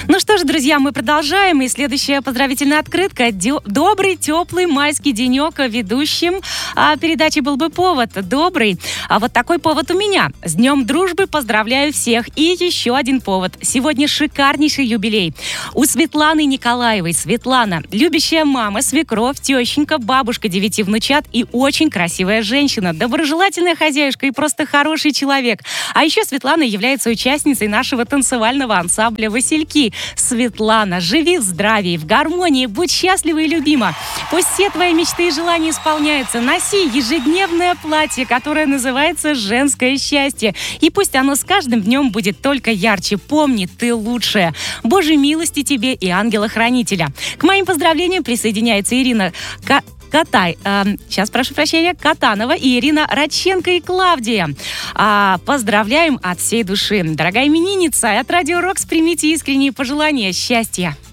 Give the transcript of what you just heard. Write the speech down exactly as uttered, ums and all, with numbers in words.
Ну что ж, друзья, мы продолжаем. И следующая поздравительная открытка. Дё- Добрый, теплый майский денек. Ведущим а, передачи был бы повод. Добрый. А вот такой повод у меня. С Днем дружбы поздравляю всех. И еще один повод. Сегодня шикарнейший юбилей. У Светланы Николаевой. Светлана, любящая мама, свекровь, тещенька, бабушка девяти внучат и очень красивая женщина. Доброжелательная хозяюшка и просто хороший человек. А еще Светлана является участницей нашего танцевального ансамбля «Васильки». Светлана, живи в здравии, в гармонии, будь счастлива и любима. Пусть все твои мечты и желания исполняются. Носи ежедневное платье, которое называется «Женское счастье». И пусть оно с каждым днем будет только ярче. Помни, ты лучшая. Божьей милости тебе и ангела-хранителя. К моим поздравлениям присоединяется Ирина Ка... Катай, э, сейчас прошу прощения, Катанова и Ирина Радченко и Клавдия. А, поздравляем от всей души. Дорогая именинница, от Радио Рокс примите искренние пожелания счастья.